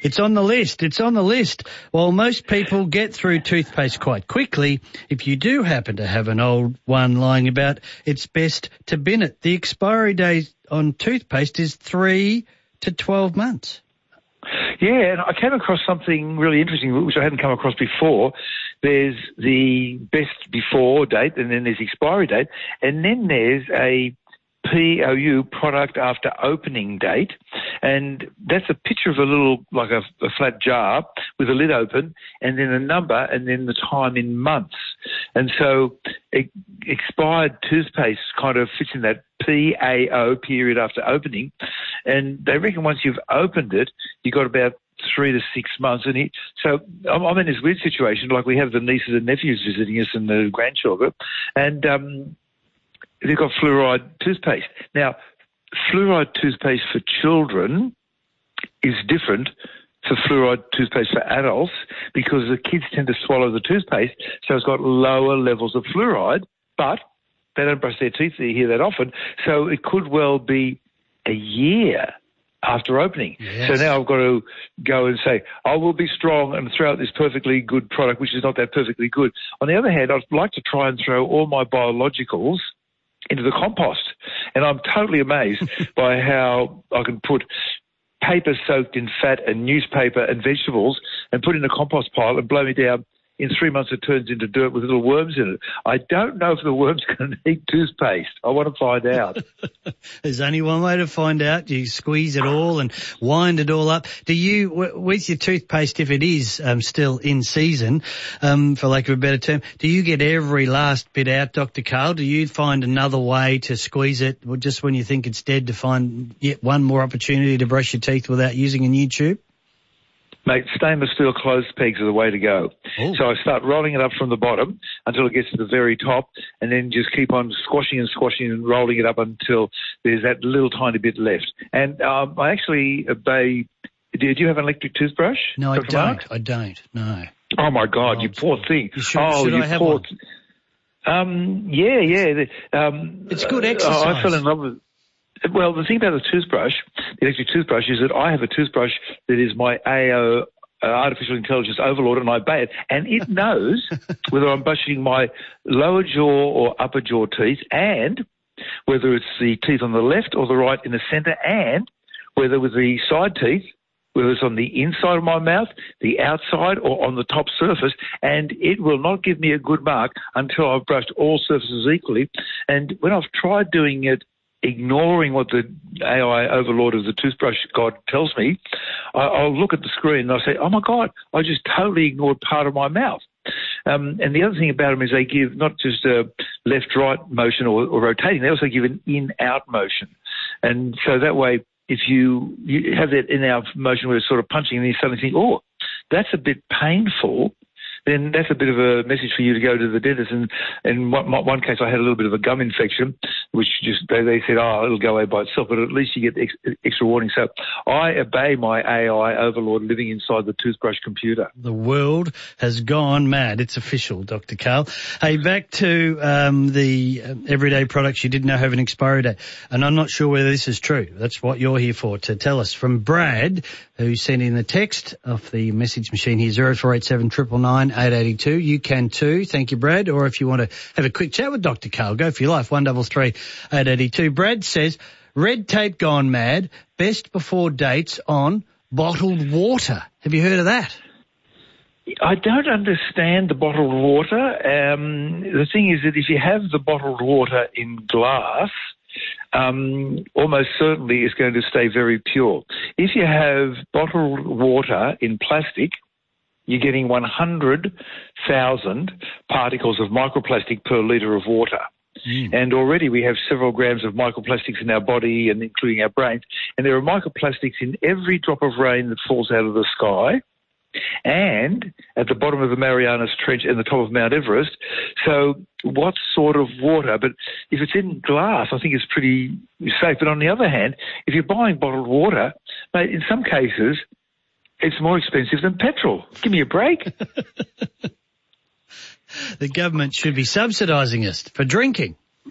It's on the list. It's on the list. While most people get through toothpaste quite quickly, if you do happen to have an old one lying about, it's best to bin it. The expiry date on toothpaste is 3 to 12 months. Yeah, and I came across something really interesting, which I hadn't come across before. There's the best before date, and then there's the expiry date, and then there's a POU, product after opening date, and that's a picture of a little, like a flat jar with a lid open, and then a number, and then the time in months. And so expired toothpaste kind of fits in that PAO, period after opening, and they reckon once you've opened it, you've got about 3 to 6 months. And so I'm in this weird situation, like we have the nieces and nephews visiting us and the grandchildren, and they've got fluoride toothpaste. Now, fluoride toothpaste for children is different to fluoride toothpaste for adults because the kids tend to swallow the toothpaste, so it's got lower levels of fluoride, but they don't brush their teeth here that often, so it could well be a year after opening. Yes. So now I've got to go and say, I will be strong and throw out this perfectly good product, which is not that perfectly good. On the other hand, I'd like to try and throw all my biologicals into the compost. And I'm totally amazed by how I can put paper soaked in fat and newspaper and vegetables and put in a compost pile and blow me down. In 3 months, it turns into dirt with little worms in it. I don't know if the worms can eat toothpaste. I want to find out. There's only one way to find out. You squeeze it all and wind it all up. Do you, with your toothpaste, if it is still in season, for lack of a better term, do you get every last bit out, Dr. Karl? Do you find another way to squeeze it just when you think it's dead to find yet one more opportunity to brush your teeth without using a new tube? Mate, stainless steel closed pegs are the way to go. Ooh. So I start rolling it up from the bottom until it gets to the very top, and then just keep on squashing and rolling it up until there's that little tiny bit left. And I actually obey. Do you have an electric toothbrush? No, I Dr. don't. Mark? I don't. No. Oh my God, you poor thing. Should I have one? Yeah. It's good exercise. I fell in love with. Well, the thing about the toothbrush, the electric toothbrush, is that I have a toothbrush that is my AO, artificial intelligence overlord, and I obey it. And it knows whether I'm brushing my lower jaw or upper jaw teeth, and whether it's the teeth on the left or the right in the centre, and whether with the side teeth, whether it's on the inside of my mouth, the outside, or on the top surface, and it will not give me a good mark until I've brushed all surfaces equally. And when I've tried doing it, ignoring what the AI overlord of the toothbrush god tells me, I'll look at the screen and I'll say, oh my God, I just totally ignored part of my mouth. And the other thing about them is they give not just a left-right motion or rotating, they also give an in-out motion. And so that way, if you have that in-out motion where it's sort of punching and you suddenly think, oh, that's a bit painful, then that's a bit of a message for you to go to the dentist. And in one case, I had a little bit of a gum infection, which just they said, oh, it'll go away by itself, but at least you get extra warning. So I obey my AI overlord living inside the toothbrush computer. The world has gone mad. It's official, Dr. Karl. Hey, back to the everyday products you didn't know have an expiry date. And I'm not sure whether this is true. That's what you're here for, to tell us. From Brad, who sent in the text off the message machine here, 0487 999 882. You can too. Thank you, Brad. Or if you want to have a quick chat with Dr. Karl, go for your life, 133 882. Brad says, red tape gone mad, best before dates on bottled water. Have you heard of that? I don't understand the bottled water. The thing is that if you have the bottled water in glass, almost certainly it's going to stay very pure. If you have bottled water in plastic, you're getting 100,000 particles of microplastic per litre of water. And already we have several grams of microplastics in our body and including our brains. And there are microplastics in every drop of rain that falls out of the sky and at the bottom of the Marianas Trench and the top of Mount Everest. So what sort of water? But if it's in glass, I think it's pretty safe. But on the other hand, if you're buying bottled water, mate, in some cases, it's more expensive than petrol. Give me a break. The government should be subsidising us for drinking.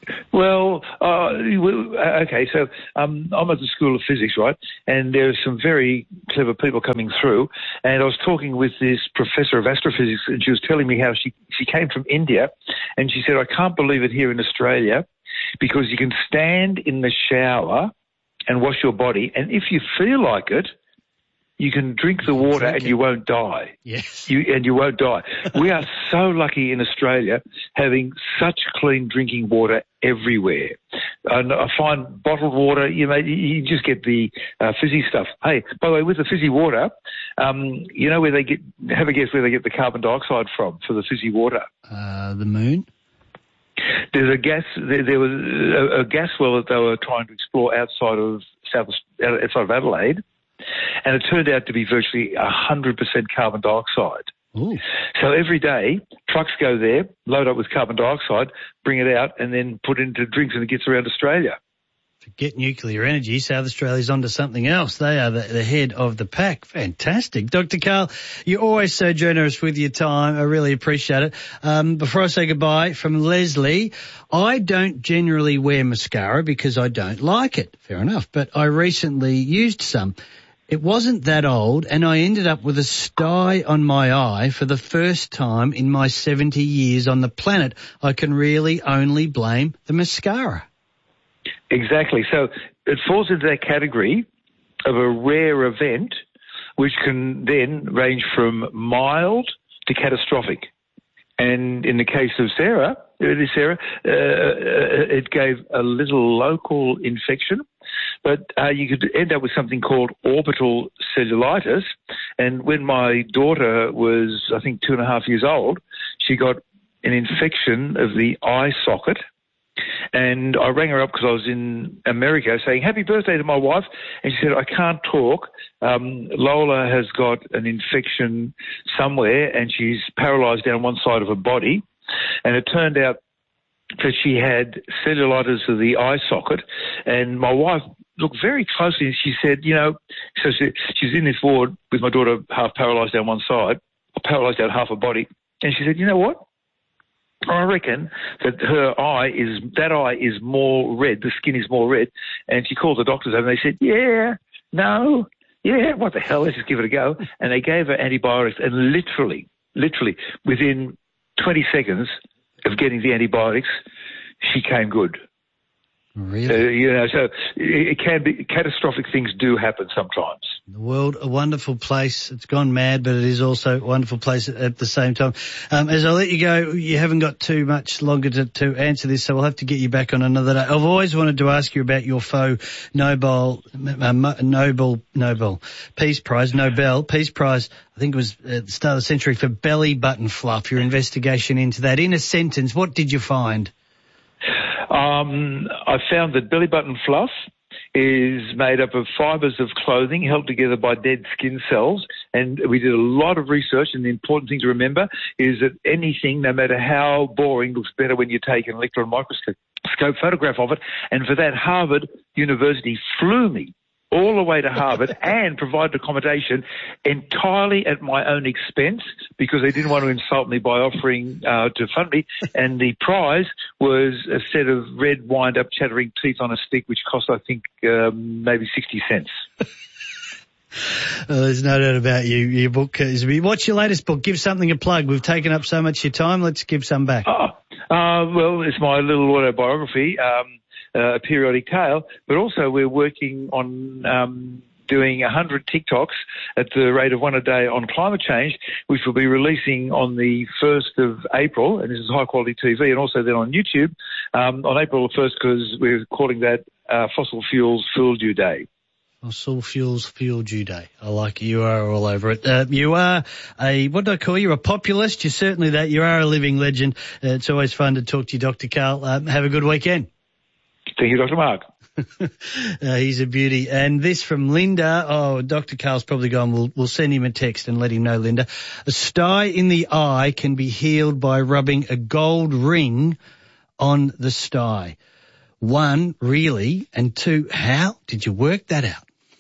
Well, okay, so I'm at the School of Physics, right? And there are some very clever people coming through. And I was talking with this professor of astrophysics, and she was telling me how she came from India. And she said, I can't believe it here in Australia because you can stand in the shower and wash your body. And if you feel like it, you can drink the water and you won't die. Yes. You won't die. We are so lucky in Australia having such clean drinking water everywhere. And I find bottled water, you just get the fizzy stuff. Hey, by the way, with the fizzy water, you know where have a guess where they get the carbon dioxide from for the fizzy water? The moon? There's a gas. There was a gas well that they were trying to explore outside of Adelaide. And it turned out to be virtually 100% carbon dioxide. Ooh. So every day, trucks go there, load up with carbon dioxide, bring it out, and then put it into drinks, and it gets around Australia. Forget nuclear energy. South Australia's onto something else. They are the head of the pack. Fantastic. Dr. Karl, you're always so generous with your time. I really appreciate it. Before I say goodbye, from Leslie, I don't generally wear mascara because I don't like it. Fair enough. But I recently used some. It wasn't that old, and I ended up with a sty on my eye for the first time in my 70 years on the planet. I can really only blame the mascara. Exactly. So it falls into that category of a rare event, which can then range from mild to catastrophic. And in the case of Sarah, it gave a little local infection, but you could end up with something called orbital cellulitis. And when my daughter was, I think, 2.5 years old, she got an infection of the eye socket. And I rang her up because I was in America saying, happy birthday to my wife. And she said, I can't talk. Lola has got an infection somewhere and she's paralysed down one side of her body. And it turned out that she had cellulitis of the eye socket. And my wife looked very closely and she said, so she's in this ward with my daughter half paralysed down one side, paralysed down half her body. And she said, you know what? I reckon that her eye is more red, the skin is more red. And she called the doctors over and they said, what the hell, let's just give it a go. And they gave her antibiotics and literally within 20 seconds of getting the antibiotics, she came good. Really? So it can be, catastrophic things do happen sometimes. The world, a wonderful place. It's gone mad, but it is also a wonderful place at the same time. As I let you go, you haven't got too much longer to answer this, so we'll have to get you back on another day. I've always wanted to ask you about your faux Nobel Peace Prize, I think it was at the start of the century, for belly button fluff, your investigation into that. In a sentence, what did you find? I found that belly button fluff is made up of fibres of clothing held together by dead skin cells. And we did a lot of research, and the important thing to remember is that anything, no matter how boring, looks better when you take an electron microscope photograph of it. And for that, Harvard University flew me all the way to Harvard and provided accommodation entirely at my own expense because they didn't want to insult me by offering to fund me. And the prize was a set of red, wind-up, chattering teeth on a stick, which cost, I think, maybe 60 cents. There's no doubt about you. Your book is... What's your latest book? Give something a plug. We've taken up so much of your time. Let's give some back. Well, it's my little autobiography, a periodic tale, but also we're working on doing 100 TikToks at the rate of one a day on climate change, which we'll be releasing on the 1st of April, and this is high-quality TV, and also then on YouTube on April the 1st, because we're calling that Fossil Fuels Fooled You Day. Fossil Fuels Fueled You Day. I like it. You are all over it. You are what do I call you? A populist? You're certainly that. You are a living legend. It's always fun to talk to you, Dr. Karl. Have a good weekend. Thank you, Dr. Mark. He's a beauty. And this from Linda. Oh, Dr. Karl's probably gone. We'll send him a text and let him know, Linda. A sty in the eye can be healed by rubbing a gold ring on the sty. 1, really? And 2, how did you work that out?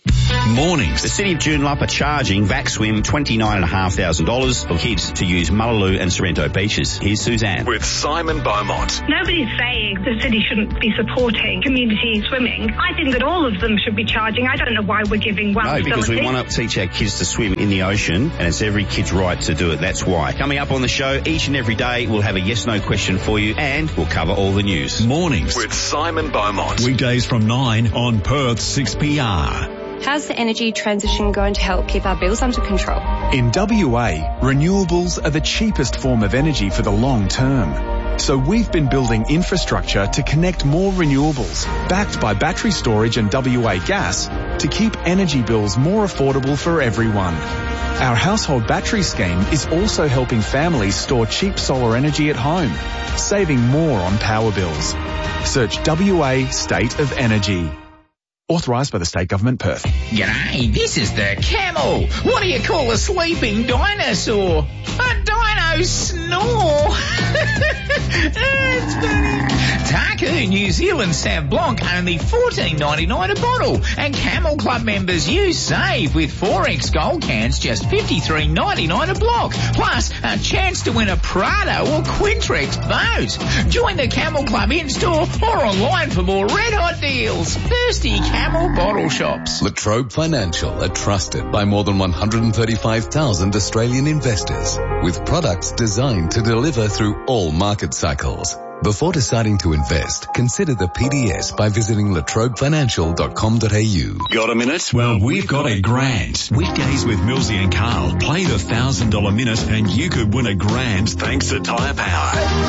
Mornings. The City of Joondalup are charging VacSwim $29,500 for kids to use Mullaloo and Sorrento beaches. Here's Suzanne. With Simon Beaumont. Nobody's saying the city shouldn't be supporting community swimming. I think that all of them should be charging. I don't know why we're giving one No, because we want to teach our kids to swim in the ocean, and it's every kid's right to do it. That's why. Coming up on the show, each and every day, we'll have a yes-no question for you, and we'll cover all the news. Mornings with Simon Beaumont. Weekdays from 9 on Perth 6PR. How's the energy transition going to help keep our bills under control? In WA, renewables are the cheapest form of energy for the long term. So we've been building infrastructure to connect more renewables, backed by battery storage and WA Gas, to keep energy bills more affordable for everyone. Our household battery scheme is also helping families store cheap solar energy at home, saving more on power bills. Search WA State of Energy. Authorised by the State Government, Perth. G'day, this is the camel. What do you call a sleeping dinosaur? A dino snore. It's funny. Taku New Zealand Sauv Blanc only $14.99 a bottle. And Camel Club members, you save with 4X Gold cans just $53.99 a block. Plus a chance to win a Prado or Quintrex boat. Join the Camel Club in-store or online for more red-hot deals. Thirsty Camel bottle shops. La Trobe Financial are trusted by more than 135,000 Australian investors with products designed to deliver through all market cycles. Before deciding to invest, consider the PDS by visiting latrobefinancial.com.au. Got a minute? Well, we've got a grand. Weekdays with Millsy and Carl. Play the $1,000 minute and you could win a grand thanks to Tyre Power.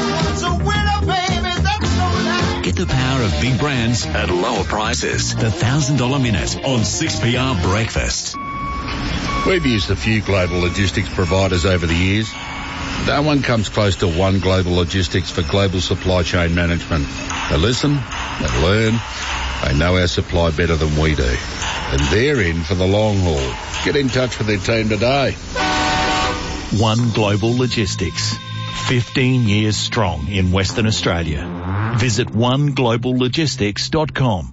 Get the power of big brands at lower prices. The $1,000 minute on 6PR Breakfast. We've used a few global logistics providers over the years. No one comes close to One Global Logistics for global supply chain management. They listen, they learn, they know our supply better than we do. And they're in for the long haul. Get in touch with their team today. One Global Logistics. 15 years strong in Western Australia. Visit onegloballogistics.com.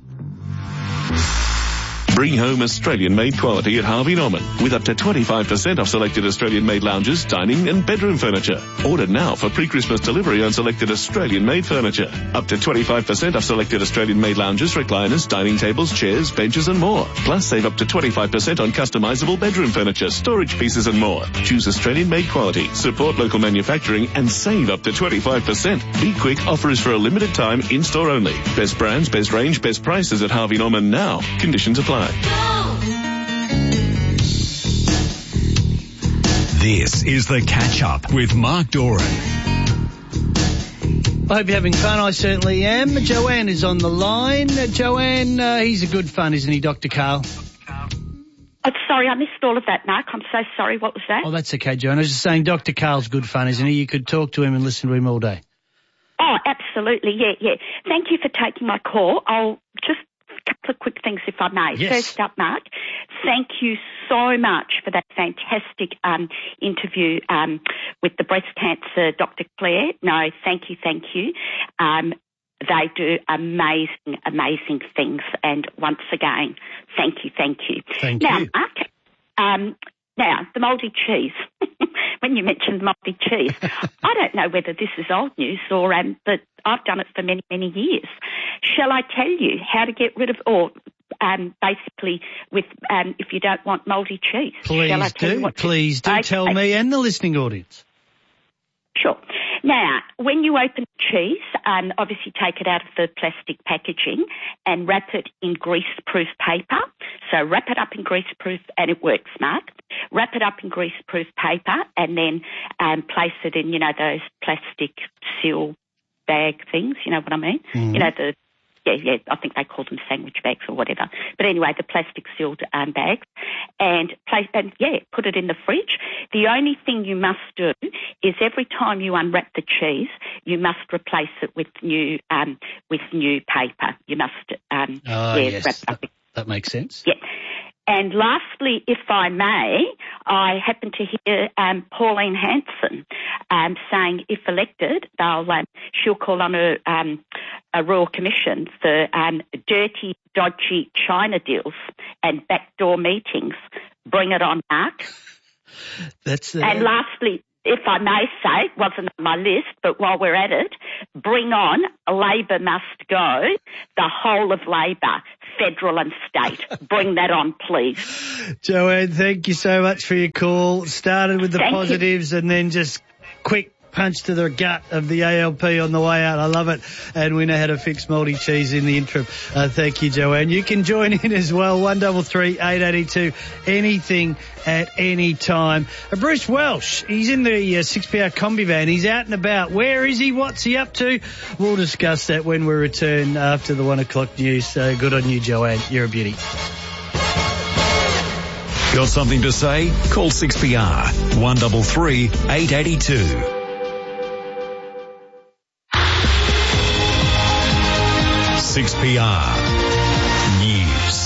Bring home Australian-made quality at Harvey Norman with up to 25% off selected Australian-made lounges, dining and bedroom furniture. Order now for pre-Christmas delivery on selected Australian-made furniture. Up to 25% off selected Australian-made lounges, recliners, dining tables, chairs, benches and more. Plus save up to 25% on customizable bedroom furniture, storage pieces and more. Choose Australian-made quality, support local manufacturing and save up to 25%. Be quick, offer is for a limited time, in-store only. Best brands, best range, best prices at Harvey Norman now. Conditions apply. This is The Catch-Up with Mark Doran. I hope you're having fun. I certainly am. Joanne is on the line. Joanne, he's a good fun, isn't he, Dr. Carl? Oh, sorry, I missed all of that, Mark. I'm so sorry. What was that? Oh, that's okay, Joanne. I was just saying Dr. Carl's good fun, isn't he? You could talk to him and listen to him all day. Oh, absolutely. Yeah. Thank you for taking my call. I'll just couple of quick things, if I may. Yes. First up, Mark, thank you so much for that fantastic interview with the breast cancer Dr. Claire. No, thank you. They do amazing things. And once again, thank you. Thank you. Now, Mark, now, the mouldy cheese. When you mentioned mouldy cheese, I don't know whether this is old news or but I've done it for many, many years. Shall I tell you how to get rid of, or basically with if you don't want mouldy cheese? Please do. Tell me and the listening audience. Sure. Now, when you open cheese, obviously take it out of the plastic packaging and wrap it in grease-proof paper. So wrap it up in grease-proof, and it works, Mark. Wrap it up in grease-proof paper and then place it in, those plastic seal bag things, you know what I mean? Mm-hmm. I think they call them sandwich bags or whatever. But anyway, the plastic sealed bags, and put it in the fridge. The only thing you must do is every time you unwrap the cheese, you must replace it with new paper. You must yes, wrap up. That makes sense. Yeah. And lastly, if I may, I happened to hear Pauline Hanson saying if elected, she'll call on a Royal Commission for dirty, dodgy China deals and backdoor meetings. Bring it on, Mark. And lastly, if I may say, it wasn't on my list, but while we're at it, bring on Labor must go, the whole of Labor, federal and state. Bring that on, please. Joanne, thank you so much for your call. Started with the positives and then just quick punch to the gut of the ALP on the way out. I love it. And we know how to fix mouldy cheese in the interim. Thank you, Joanne. You can join in as well, 133 882, anything at any time. Bruce Welsh, he's in the 6PR Combi van. He's out and about. Where is he? What's he up to? We'll discuss that when we return after the 1 o'clock news. Good on you, Joanne. You're a beauty. Got something to say? Call 6PR, 133 882. 6PR News.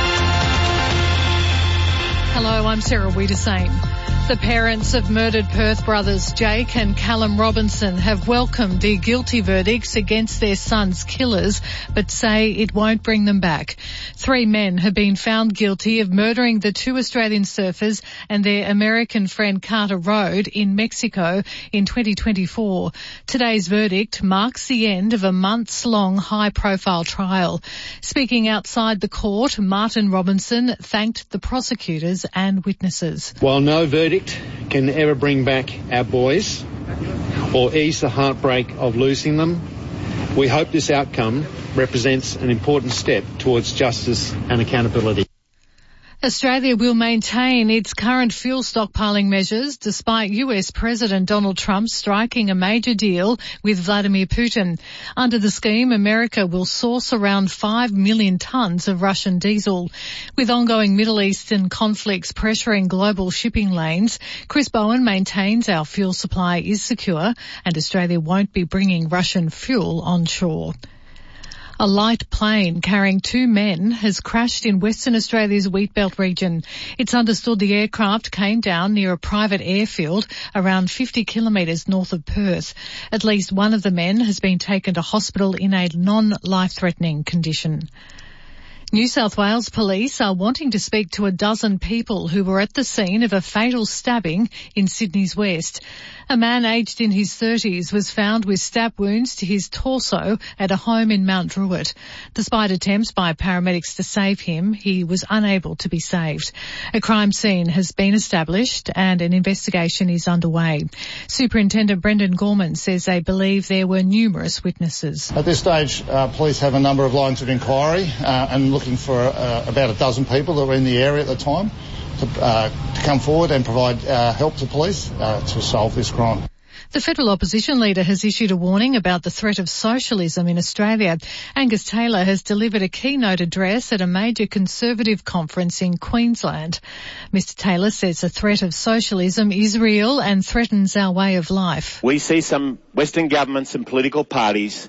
Hello, I'm Sarah Wiedersame. The parents of murdered Perth brothers Jake and Callum Robinson have welcomed the guilty verdicts against their son's killers, but say it won't bring them back. 3 men have been found guilty of murdering the 2 Australian surfers and their American friend Carter Road in Mexico in 2024. Today's verdict marks the end of a months-long high-profile trial. Speaking outside the court, Martin Robinson thanked the prosecutors and witnesses. While no verdict can ever bring back our boys or ease the heartbreak of losing them, we hope this outcome represents an important step towards justice and accountability. Australia will maintain its current fuel stockpiling measures despite US President Donald Trump striking a major deal with Vladimir Putin. Under the scheme, America will source around 5 million tonnes of Russian diesel. With ongoing Middle Eastern conflicts pressuring global shipping lanes, Chris Bowen maintains our fuel supply is secure and Australia won't be bringing Russian fuel onshore. A light plane carrying 2 men has crashed in Western Australia's Wheatbelt region. It's understood the aircraft came down near a private airfield around 50 kilometres north of Perth. At least one of the men has been taken to hospital in a non-life-threatening condition. New South Wales police are wanting to speak to a dozen people who were at the scene of a fatal stabbing in Sydney's West. A man aged in his 30s was found with stab wounds to his torso at a home in Mount Druitt. Despite attempts by paramedics to save him, he was unable to be saved. A crime scene has been established and an investigation is underway. Superintendent Brendan Gorman says they believe there were numerous witnesses. At this stage, police have a number of lines of inquiry and looking for about a dozen people that were in the area at the time to come forward and provide help to police to solve this crime. The federal opposition leader has issued a warning about the threat of socialism in Australia. Angus Taylor has delivered a keynote address at a major Conservative conference in Queensland. Mr Taylor says the threat of socialism is real and threatens our way of life. We see some Western governments and political parties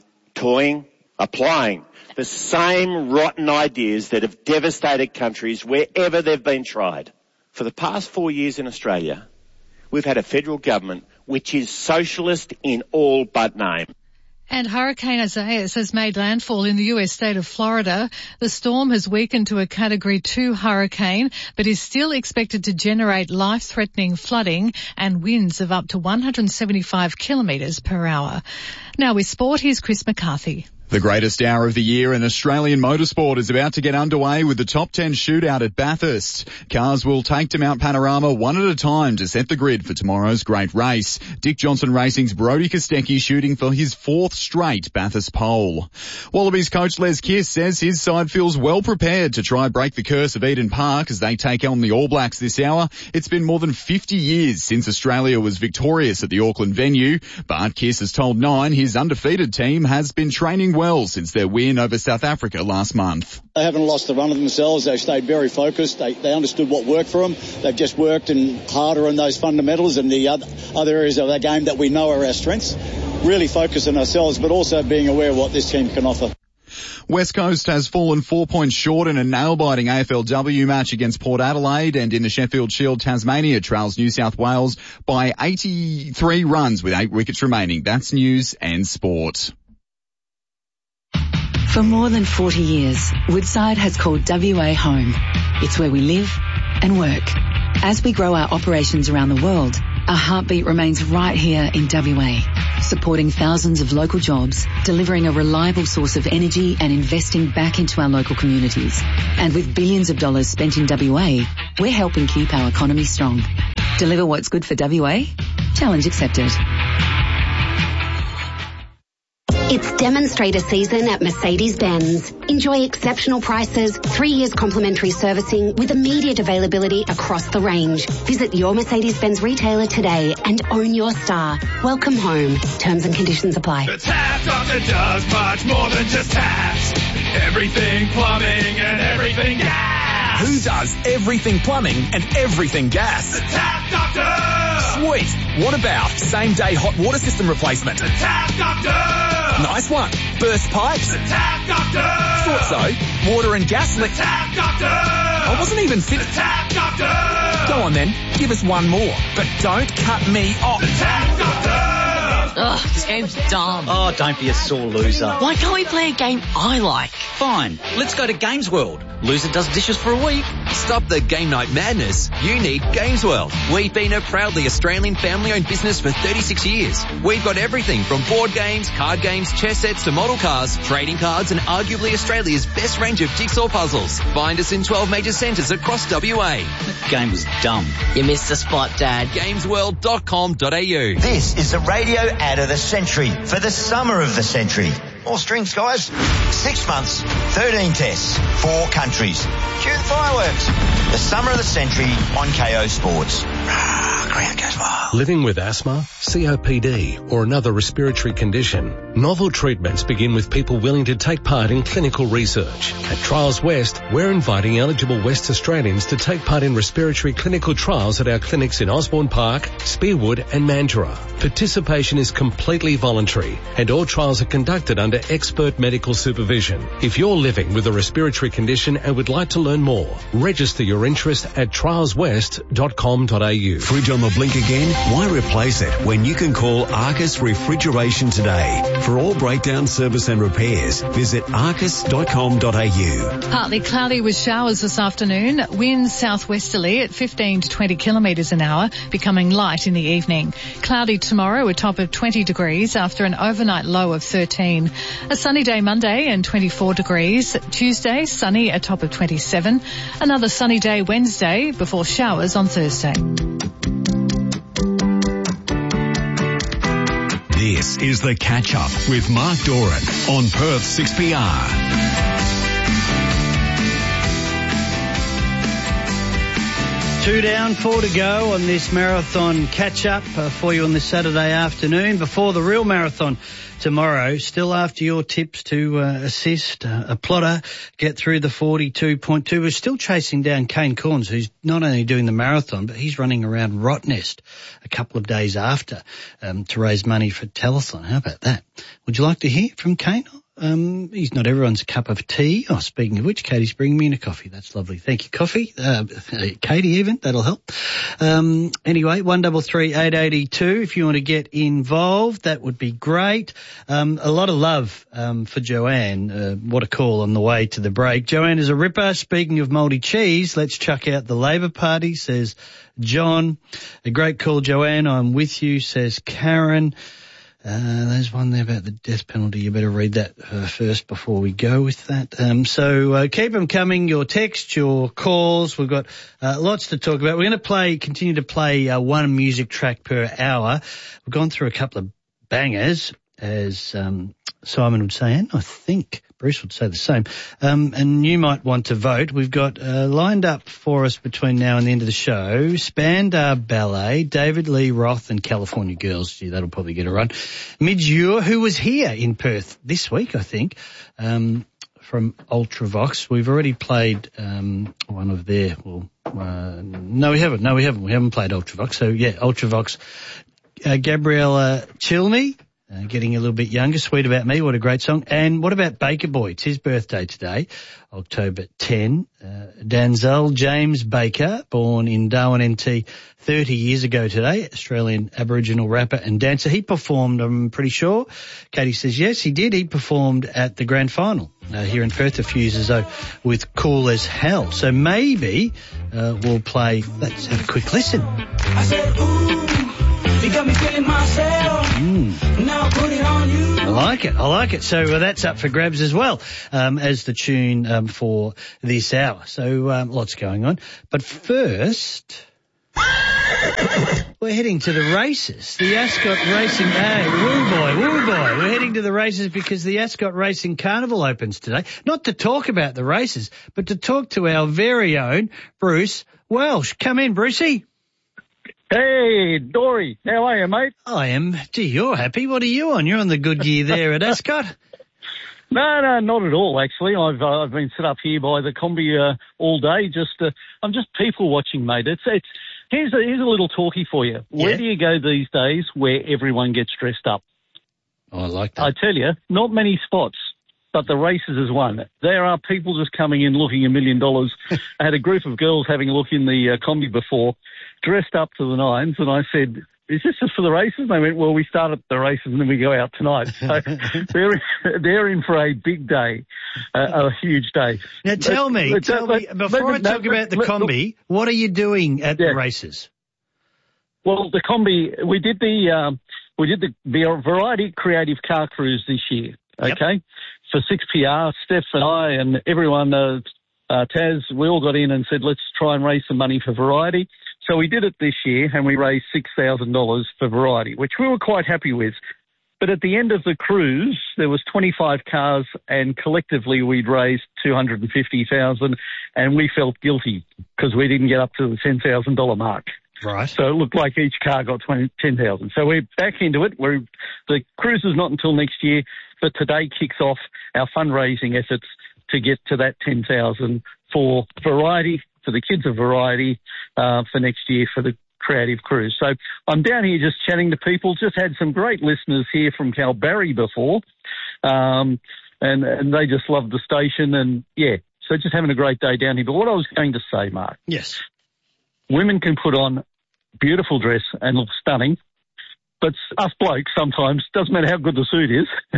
applying the same rotten ideas that have devastated countries wherever they've been tried. For the past 4 years in Australia, we've had a federal government which is socialist in all but name. And Hurricane Isaias has made landfall in the US state of Florida. The storm has weakened to a Category 2 hurricane, but is still expected to generate life-threatening flooding and winds of up to 175 kilometres per hour. Now with sport, here's Chris McCarthy. The greatest hour of the year in Australian motorsport is about to get underway with the Top 10 shootout at Bathurst. Cars will take to Mount Panorama one at a time to set the grid for tomorrow's great race. Dick Johnson Racing's Brodie Kostecki shooting for his 4th straight Bathurst pole. Wallabies coach Les Kiss says his side feels well prepared to try break the curse of Eden Park as they take on the All Blacks this hour. It's been more than 50 years since Australia was victorious at the Auckland venue, but Kiss has told Nine his undefeated team has been training well since their win over South Africa last month. They haven't lost the run of themselves. They've stayed very focused. They understood what worked for them. They've just worked harder on those fundamentals and the other areas of our game that we know are our strengths. Really focus on ourselves, but also being aware of what this team can offer. West Coast has fallen 4 points short in a nail-biting AFLW match against Port Adelaide, and in the Sheffield Shield, Tasmania trails New South Wales by 83 runs with 8 wickets remaining. That's news and sport. For more than 40 years, Woodside has called WA home. It's where we live and work. As we grow our operations around the world, our heartbeat remains right here in WA, supporting thousands of local jobs, delivering a reliable source of energy and investing back into our local communities. And with billions of dollars spent in WA, we're helping keep our economy strong. Deliver what's good for WA? Challenge accepted. It's demonstrator season at Mercedes-Benz. Enjoy exceptional prices, 3 years complimentary servicing with immediate availability across the range. Visit your Mercedes-Benz retailer today and own your star. Welcome home. Terms and conditions apply. The Tap Doctor does much more than just taps. Everything plumbing and everything gas. Who does everything plumbing and everything gas? The Tap Doctor! Sweet. What about same-day hot water system replacement? The Tap Doctor! Nice one. Burst pipes? The Tap Doctor! Thought so. Water and gas leak. The Tap Doctor! I wasn't even finished. The Tap Doctor! Go on then. Give us one more. But don't cut me off. The Tap Doctor! Ugh, this game's dumb. Oh, don't be a sore loser. Why can't we play a game I like? Fine, let's go to Games World. Loser does dishes for a week. Stop the game night madness. You need Games World. We've been a proudly Australian family-owned business for 36 years. We've got everything from board games, card games, chess sets to model cars, trading cards, and arguably Australia's best range of jigsaw puzzles. Find us in 12 major centres across WA. That game was dumb. You missed the spot, Dad. Gamesworld.com.au. This is the radio ad of the century for the summer of the century. More strings, guys. 6 months, 13 tests, 4 countries. Cue the fireworks. The summer of the century on KO Sports. Ground goes wild. Living with asthma, COPD, or another respiratory condition, novel treatments begin with people willing to take part in clinical research. At Trials West, we're inviting eligible West Australians to take part in respiratory clinical trials at our clinics in Osborne Park, Spearwood and Mandurah. Participation is completely voluntary, and all trials are conducted under expert medical supervision. If you're living with a respiratory condition and would like to learn more, register your interest at trialswest.com.au. Fridge on the blink again? Why replace it when you can call Arcus Refrigeration today? For all breakdown, service and repairs, visit arcus.com.au. Partly cloudy with showers this afternoon. Winds southwesterly at 15 to 20 kilometres an hour, becoming light in the evening. Cloudy tomorrow, a top of 20 degrees after an overnight low of 13. A sunny day Monday and 24 degrees. Tuesday, sunny, a top of 27. Another sunny day Wednesday before showers on Thursday. This is The Catch Up with Mark Doran on Perth 6PR. 2 down, 4 to go on this marathon catch-up for you on this Saturday afternoon before the real marathon tomorrow. Still after your tips to assist a plotter get through the 42.2. We're still chasing down Kane Corns, who's not only doing the marathon, but he's running around Rottnest a couple of days after to raise money for telethon. How about that? Would you like to hear from Kane? He's not everyone's cup of tea. Oh, speaking of which, Katie's bringing me in a coffee. That's lovely. Thank you, coffee. Katie even, that'll help. Anyway, 133 882. If you want to get involved, that would be great. A lot of love, for Joanne. What a call on the way to the break. Joanne is a ripper. Speaking of mouldy cheese, let's chuck out the Labor Party, says John. A great call, Joanne. I'm with you, says Karen. There's one there about the death penalty. You better read that first before we go with that. So keep them coming, your texts, your calls. We've got lots to talk about. We're going to continue to play one music track per hour. We've gone through a couple of bangers, as Simon would say, and I think Bruce would say the same. And you might want to vote. We've got lined up for us between now and the end of the show, Spandau Ballet, David Lee Roth and California Girls. Gee, that'll probably get a run. Midge-Ure, who was here in Perth this week, I think, from Ultravox. We've already played one of their, no, we haven't. We haven't played Ultravox. So, yeah, Ultravox. Gabriella Chilney. Getting a little bit younger. Sweet About Me, what a great song. And what about Baker Boy? It's his birthday today, October 10. Danzel James Baker, born in Darwin, NT, 30 years ago today, Australian Aboriginal rapper and dancer. He performed, I'm pretty sure. Katie says yes, he did. He performed at the grand final here in Perth a few years ago with Cool as Hell. So maybe we'll play, let's have a quick listen. I said, ooh, you got me feeling myself. Now put it on you. I like it. So that's up for grabs as well as the tune for this hour. So lots going on. But first, we're heading to the races. The Ascot Racing, woo boy. We're heading to the races because the Ascot Racing Carnival opens today. Not to talk about the races, but to talk to our very own Bruce Welsh. Come in, Brucey. Hey, Dory, how are you, mate? I am. Gee, you're happy. What are you on? You're on the good gear there at Ascot. No, not at all, actually. I've been set up here by the combi all day. I'm just people watching, mate. Here's a little talkie for you. Yeah. Where do you go these days where everyone gets dressed up? Oh, I like that. I tell you, not many spots, but the races is one. There are people just coming in looking $1 million. I had a group of girls having a look in the combi before, dressed up to the nines, and I said, is this just for the races? And they went, well, we start at the races and then we go out tonight. So they're in for a big day, a huge day. Now tell me, before I talk about the combi, what are you doing at the races? Well, the combi, we did the variety creative car cruise this year, okay? For 6PR, Steph and I and everyone, Taz, we all got in and said, let's try and raise some money for variety. So we did it this year and we raised $6,000 for variety, which we were quite happy with. But at the end of the cruise, there was 25 cars and collectively we'd raised $250,000 and we felt guilty because we didn't get up to the $10,000 mark. Right. So it looked like each car got $10,000. So we're back into it. The cruise is not until next year, but today kicks off our fundraising efforts to get to that $10,000 for variety, for the kids of variety, for next year for the creative cruise. So I'm down here just chatting to people. Just had some great listeners here from Kalbarri before, and they just loved the station. And yeah, so just having a great day down here. But what I was going to say, Mark. Yes. Women can put on beautiful dress and look stunning, but us blokes sometimes, doesn't matter how good the suit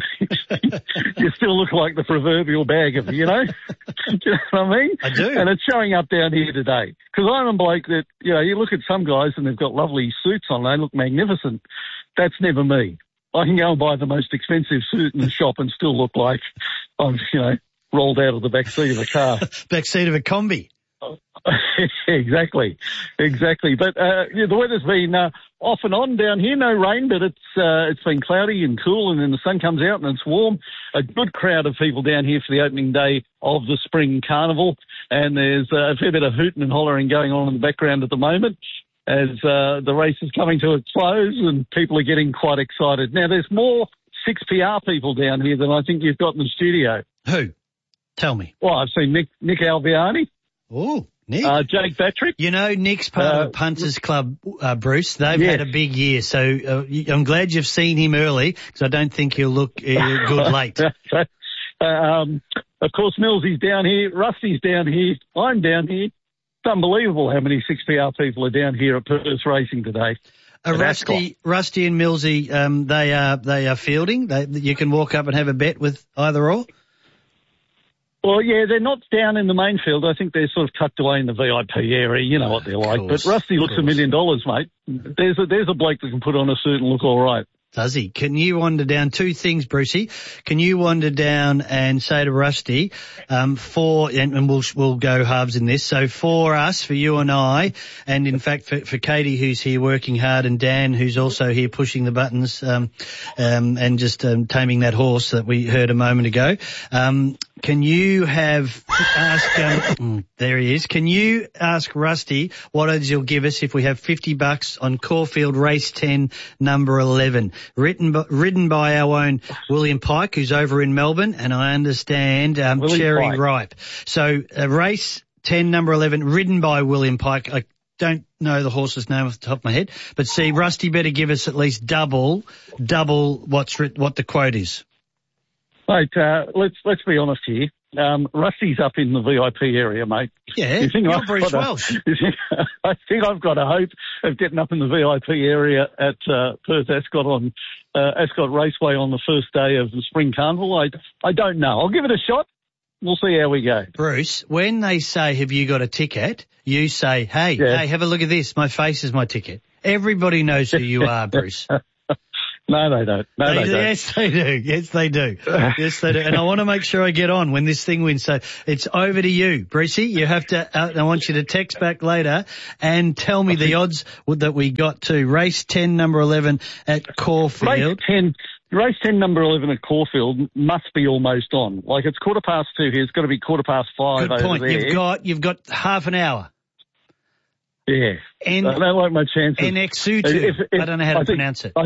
is, you still look like the proverbial bag of, you know? Do you know what I mean? I do. And it's showing up down here today. Because I'm a bloke that, you know, you look at some guys and they've got lovely suits on, they look magnificent. That's never me. I can go and buy the most expensive suit in the shop and still look like I'm, you know, rolled out of the back seat of a car. Back seat of a combi. Exactly. But the weather's been off and on down here. No rain, but it's been cloudy and cool, and then the sun comes out and it's warm. A good crowd of people down here for the opening day of the Spring Carnival, and there's a fair bit of hooting and hollering going on in the background at the moment as the race is coming to a close and people are getting quite excited. Now, there's more 6PR people down here than I think you've got in the studio. Who? Tell me. Well, I've seen Nick Alviani. Oh, Nick. Jake Patrick. You know, Nick's part of the Punters Club, Bruce. They've had a big year, so I'm glad you've seen him early because I don't think he'll look good late. Of course, Millsy's down here. Rusty's down here. I'm down here. It's unbelievable how many 6PR people are down here at Perth Racing today. Rusty and Millsy, they are fielding. You can walk up and have a bet with either or. Well, yeah, they're not down in the main field. I think they're sort of tucked away in the VIP area. You know what they're like. But Rusty looks $1 million, mate. There's a bloke that can put on a suit and look all right. Does he? Can you wander down two things, Brucey? Can you wander down and say to Rusty, and we'll go halves in this. So for us, for you and I, and in fact for Katie who's here working hard, and Dan who's also here pushing the buttons, and just taming that horse that we heard a moment ago. Can you there he is. Can you ask Rusty what odds he'll give us if we have $50 on Caulfield Race 10, number 11, ridden by our own William Pike, who's over in Melbourne, and I understand Cherry Ripe. So race 10, number 11, ridden by William Pike. don't know the horse's name off the top of my head, but see, Rusty better give us at least double what the quote is. Mate, let's be honest here. Rusty's up in the VIP area, mate. Yeah, you're Bruce Welsh. I think I've got a hope of getting up in the VIP area at Perth Ascot Raceway on the first day of the Spring Carnival. I don't know. I'll give it a shot. We'll see how we go. Bruce, when they say, have you got a ticket, you say, hey, have a look at this. My face is my ticket. Everybody knows who you are, Bruce. No, they don't. No, they don't. Yes, they do. Yes, they do. Yes, they do. And I want to make sure I get on when this thing wins. So it's over to you, Brucey. You have to, I want you to text back later and tell me the odds that we got to race 10, number 11 at Caulfield. Race 10, number 11 at Caulfield must be almost on. Like, it's 2:15 here. It's got to be 5:15 Good point. over there. You've got half an hour. Yeah. I don't like my chances. NXU2. I don't know how to pronounce it.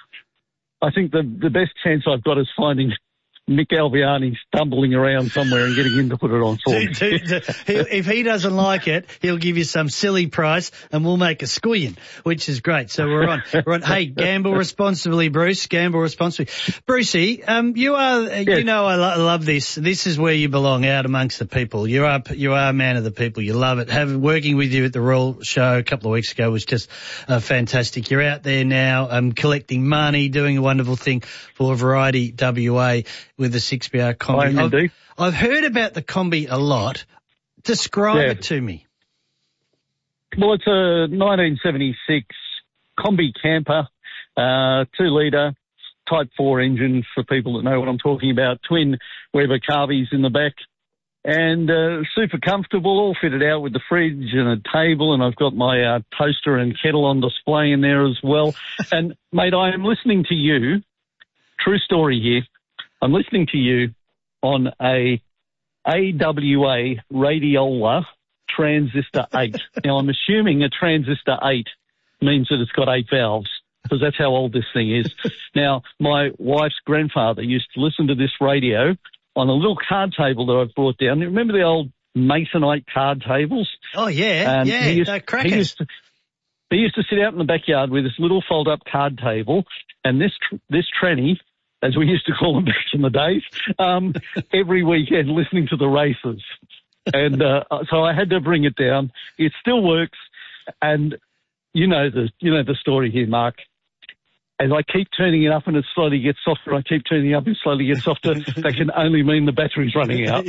I think the best chance I've got is finding Nick Albiani stumbling around somewhere and getting him to put it on for me. If he doesn't like it, he'll give you some silly price and we'll make a squillion, which is great. So we're on. Hey, gamble responsibly, Bruce. Gamble responsibly. Brucey, you know I love this. This is where you belong, out amongst the people. You are a man of the people. You love it. Working with you at the Royal Show a couple of weeks ago was just fantastic. You're out there now collecting money, doing a wonderful thing for Variety WA with the 6PR Combi. I've heard about the Combi a lot. Describe it to me. Well, it's a 1976 Combi camper, 2-litre, Type 4 engine for people that know what I'm talking about, twin Weber Carveys in the back, and super comfortable, all fitted out with the fridge and a table, and I've got my toaster and kettle on display in there as well. And, mate, I am listening to you, true story here, I'm listening to you on a AWA Radiola Transistor 8. Now, I'm assuming a Transistor 8 means that it's got 8 valves, because that's how old this thing is. Now, my wife's grandfather used to listen to this radio on a little card table that I've brought down. You remember the old Masonite card tables? Oh, yeah, they're crackers. He used to sit out in the backyard with this little fold-up card table, and this tranny, as we used to call them back in the days, every weekend listening to the races. And so I had to bring it down. It still works, and you know the story here, Mark. As I keep turning it up and it slowly gets softer, I keep turning it up and slowly gets softer. That can only mean the battery's running out.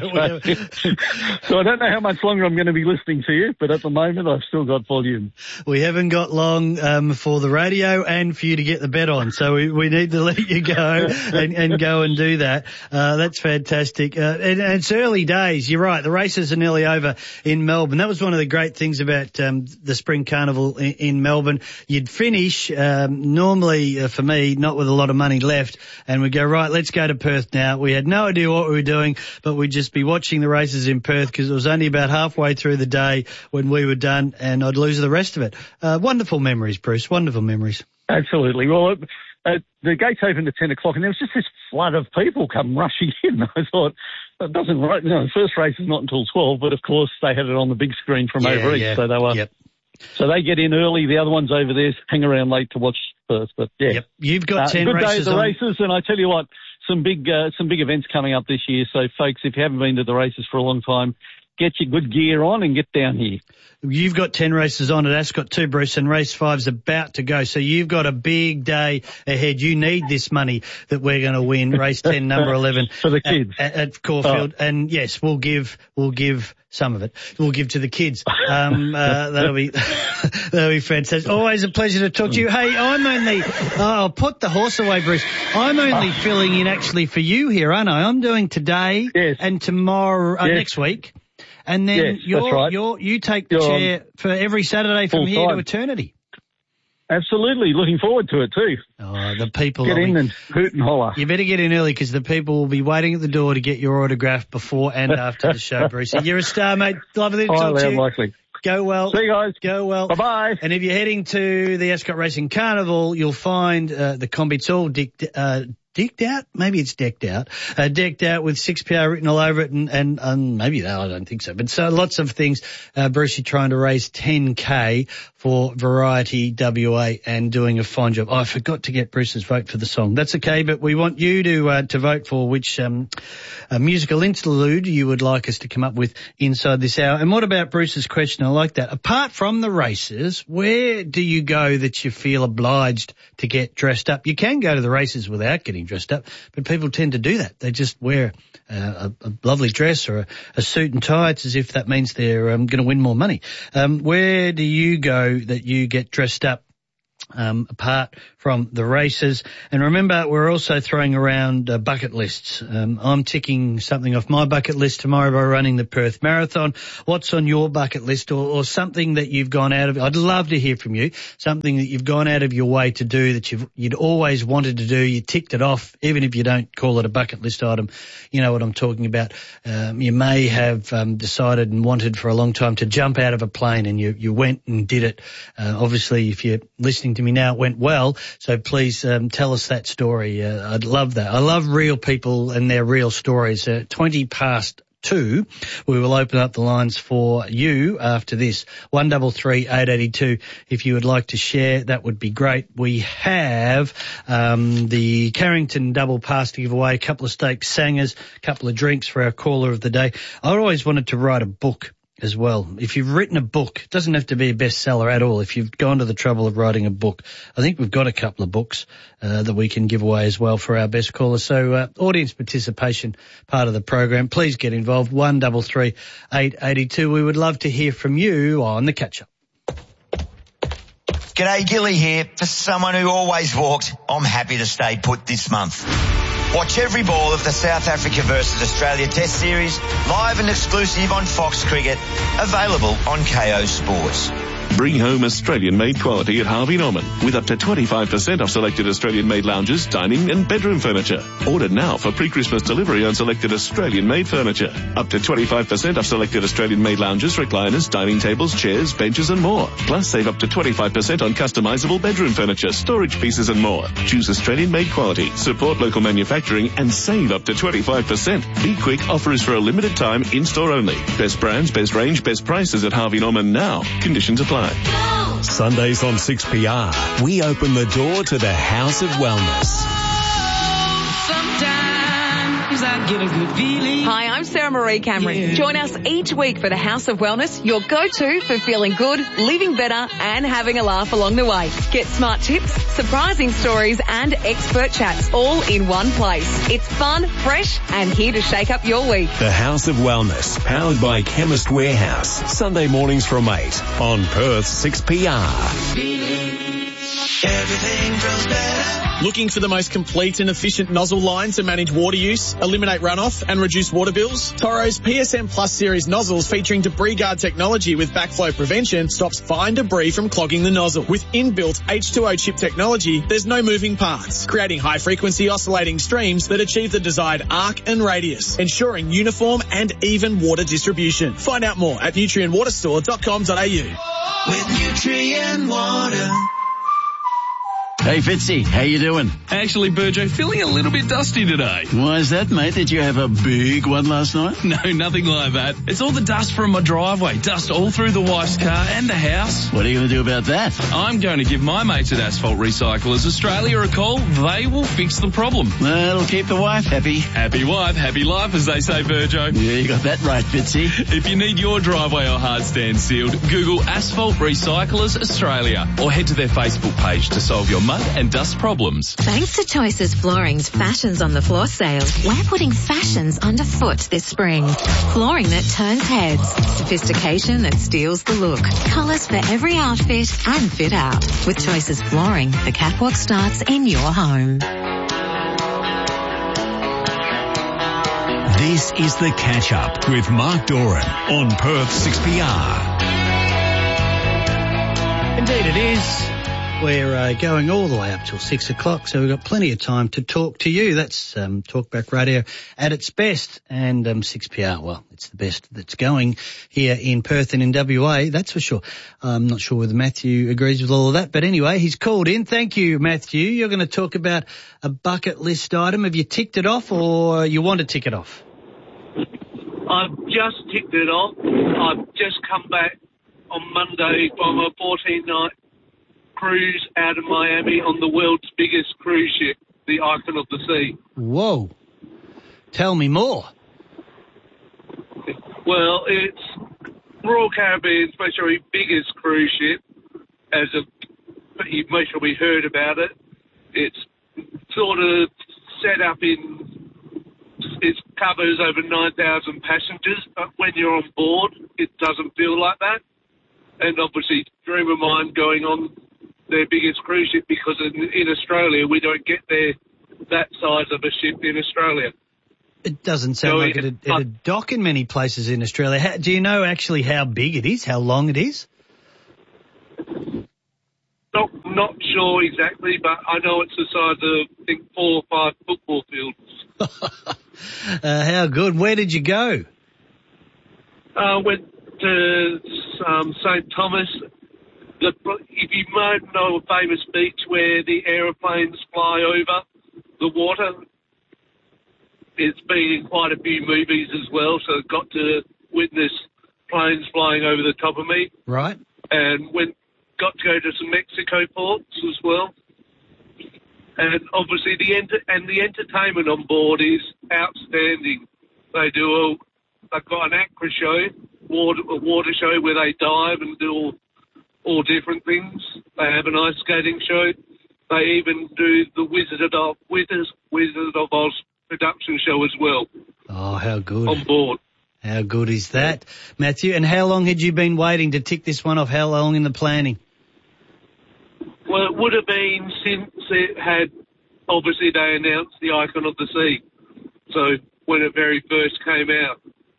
So I don't know how much longer I'm going to be listening to you, but at the moment I've still got volume. We haven't got long for the radio and for you to get the bet on, so we need to let you go and go and do that. That's fantastic. And it's early days. You're right. The races are nearly over in Melbourne. That was one of the great things about the Spring Carnival in Melbourne. You'd finish normally for me, not with a lot of money left, and we'd go, right, let's go to Perth now. We had no idea what we were doing, but we'd just be watching the races in Perth because it was only about halfway through the day when we were done, and I'd lose the rest of it. Wonderful memories, Bruce, wonderful memories. Absolutely. Well, the gates opened at 10 o'clock, and there was just this flood of people come rushing in. I thought, it doesn't, the first race is not until 12, but of course they had it on the big screen from over east, so they were... So they get in early. The other ones over there hang around late to watch first. But you've got 10 good races. Good day at the races, and I tell you what, some big events coming up this year. So, folks, if you haven't been to the races for a long time, get your good gear on and get down here. You've got 10 races on at Ascot too, Bruce, and race 5's about to go. So you've got a big day ahead. You need this money that we're going to win. Race 10, number 11 for the kids at Caulfield. Oh. And yes, we'll give some of it. We'll give to the kids. That'll be fantastic. Always a pleasure to talk to you. Hey, I'll put the horse away, Bruce. I'm only filling in actually for you here, aren't I? I'm doing today and tomorrow, next week. And then you take the chair for every Saturday from here to eternity. Absolutely. Looking forward to it too. Oh, the people. Get in and hoot and holler. You better get in early because the people will be waiting at the door to get your autograph before and after the show, Brucey. You're a star, mate. Lovely to talk to you. Likely. Go well. See you guys. Go well. Bye-bye. And if you're heading to the Ascot Racing Carnival, you'll find the Combi. It's all decked out? Maybe it's decked out. Decked out with 6PR written all over it and maybe that, I don't think so. But so lots of things. Brucey trying to raise 10K for Variety WA and doing a fine job. Oh, I forgot to get Bruce's vote for the song. That's okay, but we want you to vote for which musical interlude you would like us to come up with inside this hour. And what about Bruce's question? I like that. Apart from the races, where do you go that you feel obliged to get dressed up? You can go to the races without getting dressed up, but people tend to do that. They just wear a lovely dress or a suit and tie. It's as if that means they're going to win more money. Where do you go that you get dressed up apart from the races? And remember, we're also throwing around bucket lists. I'm ticking something off my bucket list tomorrow by running the Perth Marathon. What's on your bucket list, or something that you've gone out of? I'd love to hear from you. Something that you've gone out of your way to do that you'd always wanted to do. You ticked it off, even if you don't call it a bucket list item. You know what I'm talking about. You may have decided and wanted for a long time to jump out of a plane, and you went and did it. Obviously, if you're listening to me now, it went well. So please tell us that story. I'd love that. I love real people and their real stories. 2:20, we will open up the lines for you after this. 133 882. If you would like to share, that would be great. We have the Carrington double pass to give away, a couple of steak sangers, a couple of drinks for our caller of the day. I always wanted to write a book as well. If you've written a book, it doesn't have to be a bestseller at all. If you've gone to the trouble of writing a book, I think we've got a couple of books that we can give away as well for our best callers. So audience participation, part of the program. Please get involved. 133 882. We would love to hear from you on the catch-up. G'day, Gilly here. For someone who always walked, I'm happy to stay put this month. Watch every ball of the South Africa versus Australia Test Series, live and exclusive on Fox Cricket, available on KO Sports. Bring home Australian-made quality at Harvey Norman with up to 25% off selected Australian-made lounges, dining and bedroom furniture. Order now for pre-Christmas delivery on selected Australian-made furniture. Up to 25% off selected Australian-made lounges, recliners, dining tables, chairs, benches and more. Plus save up to 25% on customizable bedroom furniture, storage pieces and more. Choose Australian-made quality, support local manufacturing and save up to 25%. Be quick, offer is for a limited time, in-store only. Best brands, best range, best prices at Harvey Norman now. Conditions apply. Sundays on 6PR, we open the door to the House of Wellness. Hi, I'm Sarah Marie Cameron. Yeah. Join us each week for the House of Wellness, your go-to for feeling good, living better and having a laugh along the way. Get smart tips, surprising stories and expert chats all in one place. It's fun, fresh and here to shake up your week. The House of Wellness, powered by Chemist Warehouse. Sunday mornings from 8 on Perth 6PR. Everything feels better. Looking for the most complete and efficient nozzle line to manage water use, eliminate runoff and reduce water bills? Toro's PSM Plus series nozzles featuring Debris Guard technology with backflow prevention stops fine debris from clogging the nozzle. With inbuilt H2O chip technology, there's no moving parts, creating high frequency oscillating streams that achieve the desired arc and radius, ensuring uniform and even water distribution. Find out more at nutrientwaterstore.com.au. With Nutrient Water. Hey Fitzy, how you doing? Actually, Burjo, feeling a little bit dusty today. Why is that, mate? Did you have a big one last night? No, nothing like that. It's all the dust from my driveway. Dust all through the wife's car and the house. What are you going to do about that? I'm going to give my mates at Asphalt Recyclers Australia a call. They will fix the problem. That'll keep the wife happy. Happy wife, happy life, as they say, Burjo. Yeah, you got that right, Fitzy. If you need your driveway or hard stand sealed, Google Asphalt Recyclers Australia or head to their Facebook page to solve your mud and dust problems. Thanks to Choices Flooring's Fashions on the Floor sale, we're putting fashions underfoot this spring. Flooring that turns heads, sophistication that steals the look, colours for every outfit and fit out. With Choices Flooring, the catwalk starts in your home. This is The Catch Up with Mark Doran on Perth 6PR. Indeed it is. We're going all the way up till 6 o'clock, so we've got plenty of time to talk to you. That's Talkback Radio at its best, and 6PR, well, it's the best that's going here in Perth and in WA, that's for sure. I'm not sure whether Matthew agrees with all of that, but anyway, he's called in. Thank you, Matthew. You're going to talk about a bucket list item. Have you ticked it off, or you want to tick it off? I've just ticked it off. I've just come back on Monday from a 14-night cruise out of Miami on the world's biggest cruise ship, the Icon of the Sea. Whoa. Tell me more. Well, it's Royal Caribbean's especially biggest cruise ship. You most probably heard about it. It's sort of set up it covers over 9,000 passengers, but when you're on board, it doesn't feel like that. And obviously, dream of mine going on their biggest cruise ship, because in Australia, we don't get that size of a ship in Australia. It doesn't sound like it'd dock in many places in Australia. Do you know actually how big it is, how long it is? Not sure exactly, but I know it's the size of, I think, 4 or 5 football fields. How good. Where did you go? Went to St. Thomas. If you might know a famous beach where the aeroplanes fly over the water, it's been in quite a few movies as well, so got to witness planes flying over the top of me. Right. And got to go to some Mexico ports as well. And obviously the entertainment on board is outstanding. They've got an aqua show, a water show where they dive and do all different things. They have an ice skating show. They even do the Wizard of Oz production show as well. Oh, how good. On board. How good is that, Matthew? And how long had you been waiting to tick this one off? How long in the planning? Well, it would have been since it had, obviously they announced the Icon of the Sea. So when it very first came out.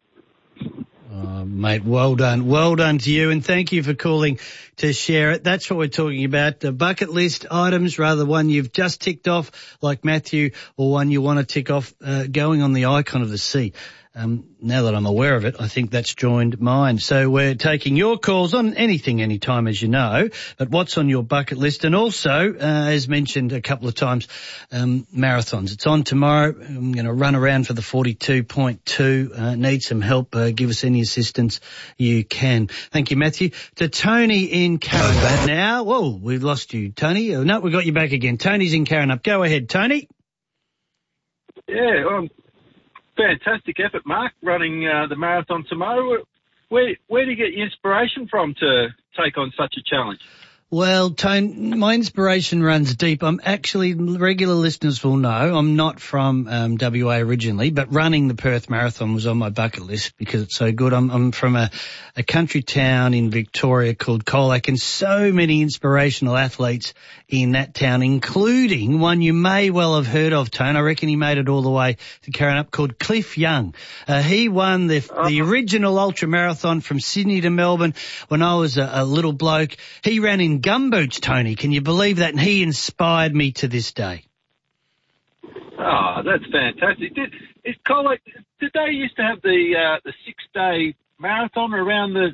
Mate, well done. Well done to you, and thank you for calling to share it. That's what we're talking about, the bucket list items, rather one you've just ticked off like Matthew, or one you want to tick off going on the Icon of the Sea. Now that I'm aware of it, I think that's joined mine. So we're taking your calls on anything, anytime, as you know, but what's on your bucket list? And also, as mentioned a couple of times, marathons. It's on tomorrow. I'm going to run around for the 42.2. Need some help. Give us any assistance you can. Thank you, Matthew. To Tony in Karrinyup now. Whoa, we've lost you, Tony. No, we got you back again. Tony's in Karrinyup. Go ahead, Tony. Yeah, fantastic effort, Mark, running the marathon tomorrow. Where do you get your inspiration from to take on such a challenge? Well, Tone, my inspiration runs deep. I'm actually, regular listeners will know, I'm not from WA originally, but running the Perth Marathon was on my bucket list because it's so good. I'm from a country town in Victoria called Colac, and so many inspirational athletes in that town, including one you may well have heard of, Tone. I reckon he made it all the way to Karrinyup, called Cliff Young. He won the original ultra marathon from Sydney to Melbourne when I was a little bloke. He ran in gumboots, Tony. Can you believe that? And he inspired me to this day. Oh, that's fantastic. Did they used to have the 6-day marathon around the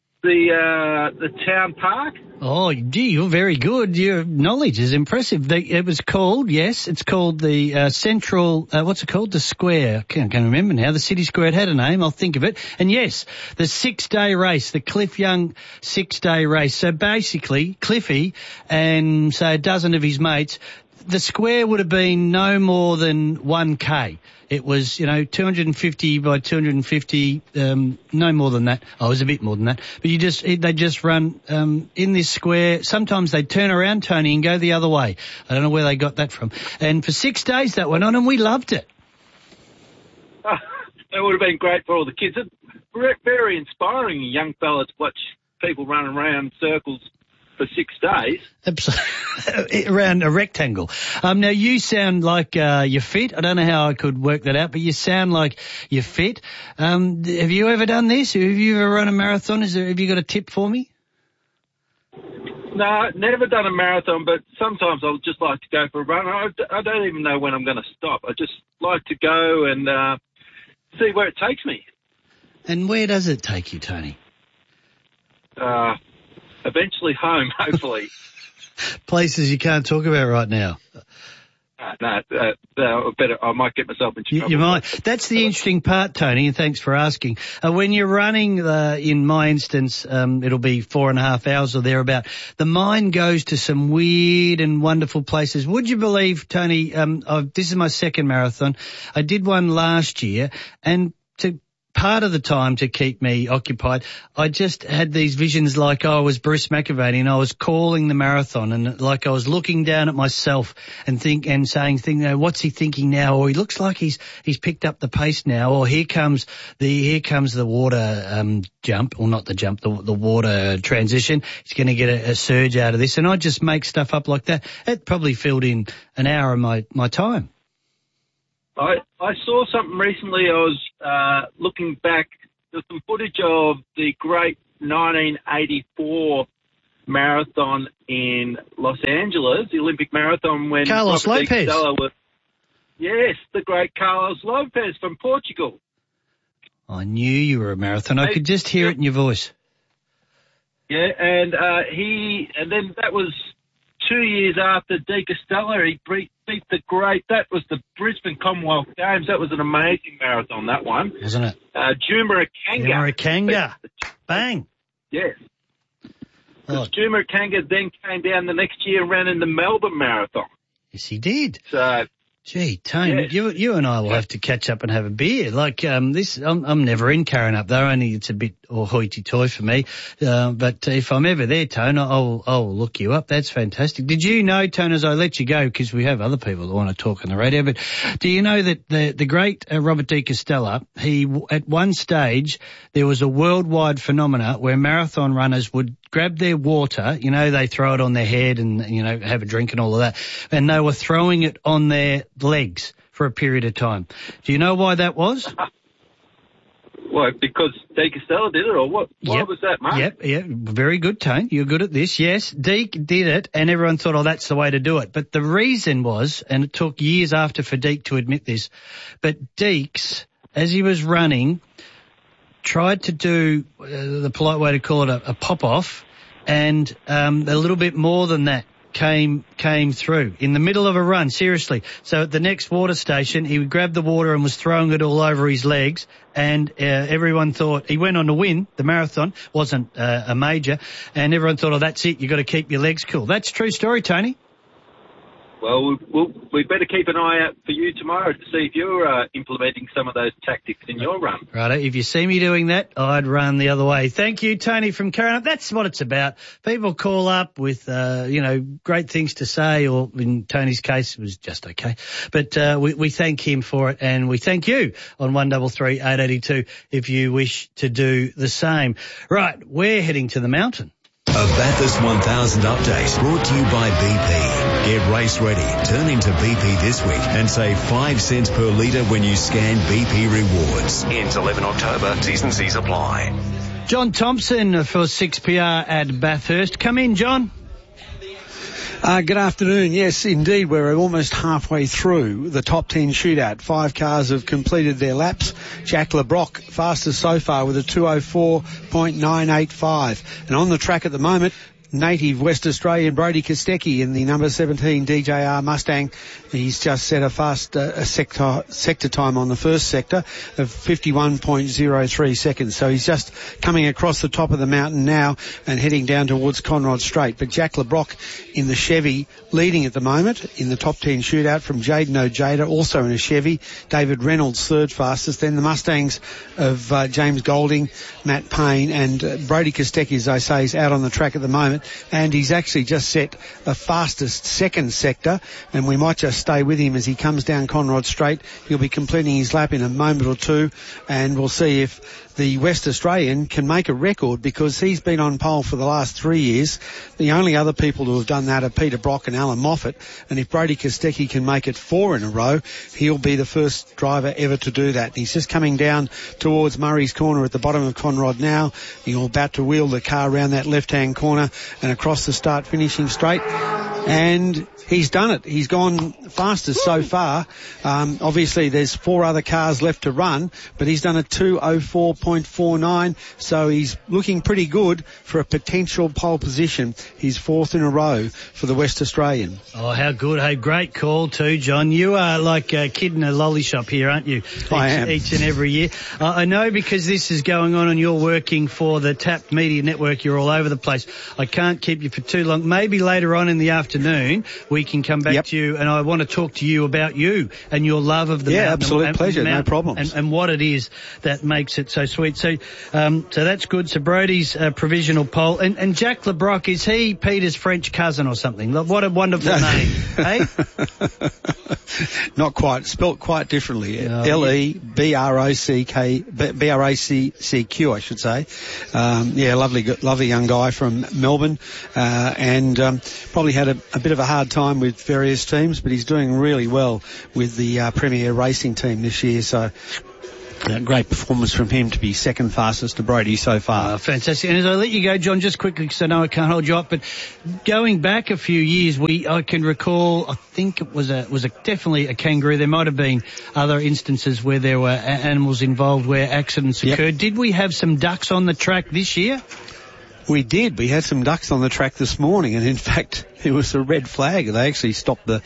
town park? Oh, gee, you're very good. Your knowledge is impressive. It was called, yes, it's called the Central, what's it called? The Square. I can't remember now. The City Square. It had a name. I'll think of it. And yes, the 6-day race, the Cliff Young 6-day race. So basically, Cliffy and say a dozen of his mates, the square would have been no more than 1K. It was, 250 by 250, no more than that. Oh, it was a bit more than that. But they just run, in this square. Sometimes they turn around, Tony, and go the other way. I don't know where they got that from. And for 6 days that went on, and we loved it. It would have been great for all the kids. It's very inspiring, young fella, to watch people run around circles for 6 days. Absolutely. Around a rectangle. Now you sound like you're fit. I don't know how I could work that out, but you sound like you're fit. Have you ever done this? Have you ever run a marathon? Have you got a tip for me? No, never done a marathon, but sometimes I'll just like to go for a run. I don't even know when I'm going to stop. I just like to go and see where it takes me. And where does it take you, Tony? Eventually home, hopefully. Places you can't talk about right now. I might get myself in trouble. You might. That's the interesting part, Tony, and thanks for asking. When you're running, in my instance, it'll be 4.5 hours or thereabout. The mind goes to some weird and wonderful places. Would you believe, Tony, this is my second marathon. I did one last year, and part of the time to keep me occupied, I just had these visions like I was Bruce McAvaney and I was calling the marathon, and like I was looking down at myself and saying, what's he thinking now? Or he looks like he's picked up the pace now. Or here comes the water jump, or not the jump, the water transition. He's going to get a surge out of this, and I just make stuff up like that. It probably filled in an hour of my time. I saw something recently. I was looking back. There's some footage of the great 1984 marathon in Los Angeles, the Olympic marathon, when Carlos Lopez. Yes, the great Carlos Lopez from Portugal. I knew you were a marathon. I could just hear it in your voice. Yeah, and then that was 2 years after De Castella. He beat the great, that was the Brisbane Commonwealth Games. That was an amazing marathon, that one. Wasn't it? Juma Akanga. Bang. Yes. Juma Akanga then came down the next year and ran in the Melbourne Marathon. Yes, he did. So, gee, Tony, yes. you and I will have to catch up and have a beer. Like, I'm never in Carrying Up, though. Only it's a bit hoity-toity for me. But if I'm ever there, Tone, I'll look you up. That's fantastic. Did you know, Tone, as I let you go, because we have other people that want to talk on the radio, but do you know that the great Robert De Castella, at one stage, there was a worldwide phenomena where marathon runners would grab their water, they throw it on their head and, have a drink and all of that, and they were throwing it on their legs for a period of time. Do you know why that was? What, because De Castella did it, or what? Why was that, mate? Yep, very good, Tone. You're good at this. Yes, Deke did it, and everyone thought, that's the way to do it. But the reason was, and it took years after for Deke to admit this, but Deeks, as he was running, tried to do, the polite way to call it, a pop-off, and a little bit more than that came through in the middle of a run, seriously. So at the next water station, he grabbed the water and was throwing it all over his legs, and everyone thought he went on to win the marathon. Wasn't a major, and everyone thought, that's it, you've got to keep your legs cool. That's a true story, Tony. Well, we better keep an eye out for you tomorrow to see if you're implementing some of those tactics in your run. Right. If you see me doing that, I'd run the other way. Thank you, Tony from Carrying Up. That's what it's about. People call up with, great things to say, or in Tony's case, it was just okay. But we thank him for it, and we thank you on 133 882 if you wish to do the same. Right. We're heading to the mountain. A Bathurst 1000 update brought to you by BP. Get race ready. Turn into BP this week and save 5 cents per litre when you scan BP Rewards. Ends 11 October. T's and C's apply. John Thompson for 6PR at Bathurst. Come in, John. Good afternoon. Yes, indeed, we're almost halfway through the top 10 shootout. 5 cars have completed their laps. Jack Le Brocq, fastest so far with a 2:04.985. And on the track at the moment, native West Australian Brody Kostecki in the number 17 DJR Mustang. He's just set a fast sector time on the first sector of 51.03 seconds. So he's just coming across the top of the mountain now and heading down towards Conrod Straight. But Jack Le Brocq in the Chevy leading at the moment in the top 10 shootout from Jaden Ojeda, also in a Chevy. David Reynolds third fastest. Then the Mustangs of James Golding, Matt Payne, and Brody Kostecki, as I say, is out on the track at the moment. And he's actually just set the fastest second sector, and we might just stay with him as he comes down Conrod Straight. He'll be completing his lap in a moment or two, and we'll see if the West Australian can make a record, because he's been on pole for the last 3 years. The only other people who have done that are Peter Brock and Alan Moffat, and if Brody Kostecki can make it 4 in a row, he'll be the first driver ever to do that. He's just coming down towards Murray's Corner at the bottom of Conrod now. He'll about to wheel the car around that left-hand corner and across the start-finishing straight. And he's done it. He's gone fastest so far. Obviously, there's 4 other cars left to run, but he's done a 2:04.49, so he's looking pretty good for a potential pole position. He's 4th in a row for the West Australian. Oh, how good. Hey, great call too, John. You are like a kid in a lolly shop here, aren't you? I am. Each and every year. I know because this is going on and you're working for the TAP Media Network, you're all over the place. I can't keep you for too long. Maybe later on in the afternoon we can come back to you, and I want to talk to you about you and your love of the mountain. Absolute pleasure, no problems. And what it is that makes it so sweet. So that's good. So Brodie's provisional pole. And Jack LeBrock, is he Peter's French cousin or something? What a wonderful name, eh? Not quite. Spelt quite differently. B-R-A-C-Q, I should say. Lovely young guy from Melbourne, and probably had a bit of a hard time with various teams, but he's doing really well with the Premier Racing team this year. So great performance from him to be second fastest to Brodie so far. Fantastic. And as I let you go, John, just quickly, because I know I can't hold you up, but going back a few years, I can recall, I think it was definitely a kangaroo. There might have been other instances where there were animals involved where accidents occurred. Did we have some ducks on the track this year? We did. We had some ducks on the track this morning, and in fact, it was a red flag. They actually stopped the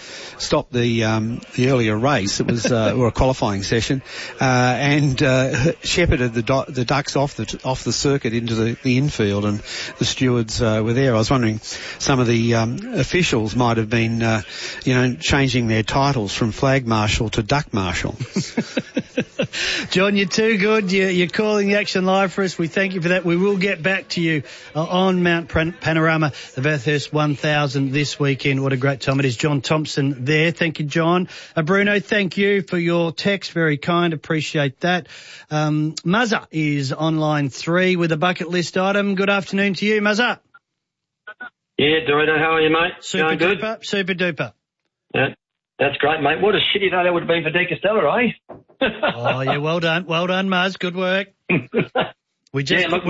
earlier race. It was or a qualifying session, and shepherded the ducks off the circuit into the infield, and the stewards were there. I was wondering, some of the officials might have been, changing their titles from flag marshal to duck marshal. John, you're too good. You're calling the action live for us. We thank you for that. We will get back to you on Mount Panorama, the Bathurst 1000 this weekend. What a great time it is. John Thompson there. Thank you, John. Bruno, thank you for your text. Very kind. Appreciate that. Muzza is on line 3 with a bucket list item. Good afternoon to you, Muzza. Yeah, Dorito, how are you, mate? Super good? duper. Super duper. Yeah, that's great, mate. What a shitty day that would have been for De Castella, eh? Oh, yeah, well done. Well done, Muzz. Good work. We just put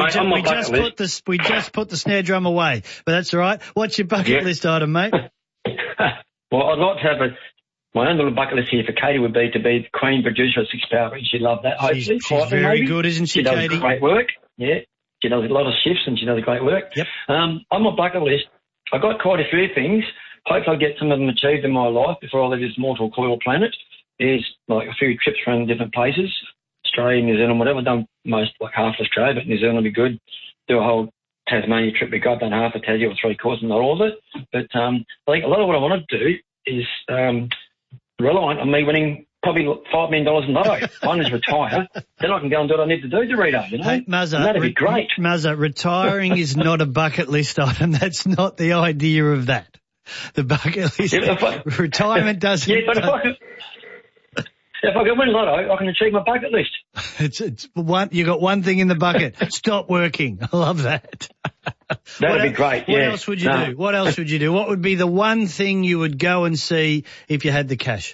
the snare drum away, but that's all right. What's your bucket list item, mate? Well, I'd like to have my own little bucket list here for Katie would be to be the Queen producer of 6 Power. She'd love that. She's very good, isn't she, Katie? She does great work. Yeah, she does a lot of shifts and she does great work. Yep. On my bucket list, I got quite a few things. Hopefully I'll get some of them achieved in my life before I leave this mortal coil planet. Is like a few trips around different places. Australia, New Zealand, whatever. I've done most, like half Australia, but New Zealand will be good. Do a whole Tasmania trip. I've done half of Tassie or 3/4, not all of it. But I think a lot of what I want to do is reliant on me winning probably $5 million in lotto. One is retire, then I can go and do what I need to do, Dorito, you know? Hey, Muzza, and that'd be great. Muzza, retiring is not a bucket list item. That's not the idea of that. The bucket list, retirement doesn't... Yeah, but if I can win lotto, I can achieve my bucket list. It's one. You got one thing in the bucket. Stop working. I love that. That'd be great. What else would you do? What else would you do? What would be the one thing you would go and see if you had the cash?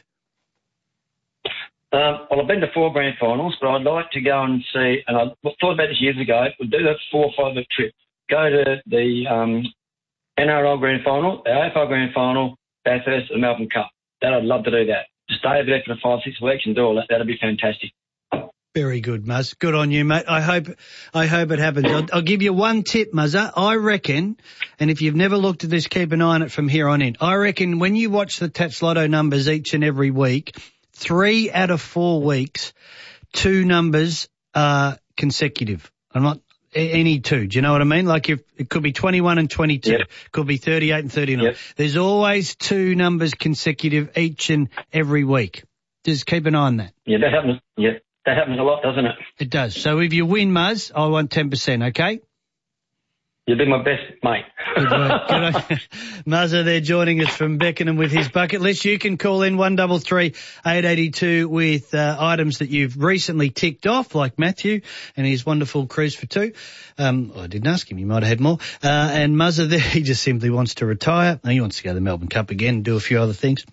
Well, I've been to 4 grand finals, but I'd like to go and see, and I thought about this years ago, would do that 4 or 5 week trip. Go to the NRL grand final, the AFL grand final, Bathurst and Melbourne Cup. I'd love to do that. Stay over there for 5-6 weeks and do all that. That'd be fantastic. Very good, Muzz. Good on you, mate. I hope it happens. I'll give you one tip, Muzza. I reckon, and if you've never looked at this, keep an eye on it from here on in. I reckon when you watch the Tats Lotto numbers each and every week, 3 out of 4 weeks, 2 numbers are consecutive. I'm not any 2. Do you know what I mean? Like it could be 21 and 22, yep. Could be 38 and 39. Yep. There's always 2 numbers consecutive each and every week. Just keep an eye on that. Yeah, that happens. Yeah, that happens a lot, doesn't it? It does. So if you win, Muzz, I want 10%. Okay. You'll be my best mate. Good work. Good on you. Muzza there joining us from Beckenham with his bucket list. You can call in 133 882 with items that you've recently ticked off, like Matthew and his wonderful cruise for 2. I didn't ask him. You might have had more. And Muzza there, he just simply wants to retire. He wants to go to the Melbourne Cup again and do a few other things.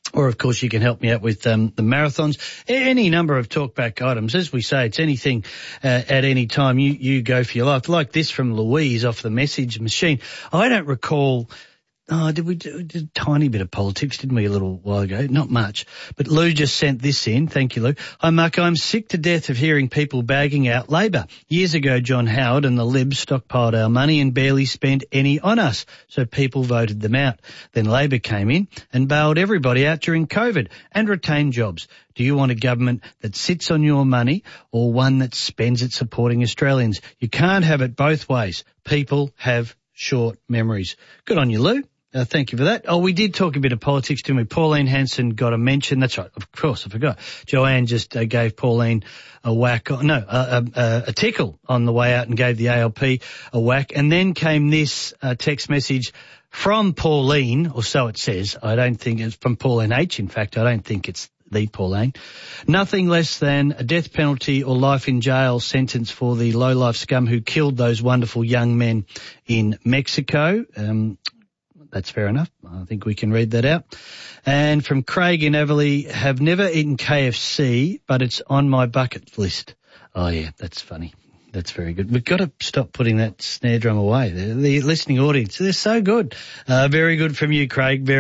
Or, of course, you can help me out with the marathons. Any number of talkback items. As we say, it's anything at any time. You go for your life. Like this from Louise off the message machine. I don't recall... did we do a tiny bit of politics, didn't we, a little while ago? Not much. But Lou just sent this in. Thank you, Lou. Hi, Mark. I'm sick to death of hearing people bagging out Labor. Years ago, John Howard and the Libs stockpiled our money and barely spent any on us, so people voted them out. Then Labor came in and bailed everybody out during COVID and retained jobs. Do you want a government that sits on your money or one that spends it supporting Australians? You can't have it both ways. People have short memories. Good on you, Lou. Thank you for that. Oh, we did talk a bit of politics, didn't we? Pauline Hanson got a mention. That's right. Of course, I forgot. Joanne just gave Pauline a whack. A tickle on the way out and gave the ALP a whack. And then came this text message from Pauline, or so it says. I don't think it's from Pauline H. In fact, I don't think it's the Pauline. Nothing less than a death penalty or life in jail sentence for the low-life scum who killed those wonderful young men in Mexico. That's fair enough. I think we can read that out. And from Craig in Everleigh, have never eaten KFC, but it's on my bucket list. Oh, yeah, that's funny. That's very good. We've got to stop putting that snare drum away. The listening audience, they're so good. Very good from you, Craig. Very